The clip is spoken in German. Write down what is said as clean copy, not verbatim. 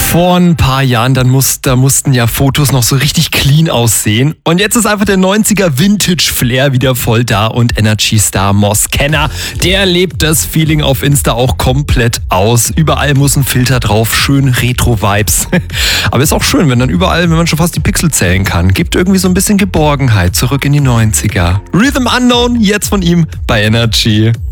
Vor ein paar Jahren, da mussten ja Fotos noch so richtig clean aussehen. Und jetzt ist einfach der 90er Vintage-Flair wieder voll da und Energy-Star Moss Kenner, der lebt das Feeling auf Insta auch komplett aus. Überall muss ein Filter drauf, schön Retro-Vibes. Aber ist auch schön, wenn man schon fast die Pixel zählen kann. Gibt irgendwie so ein bisschen Geborgenheit zurück in die 90er. Rhythm Unknown, jetzt von ihm bei Energy.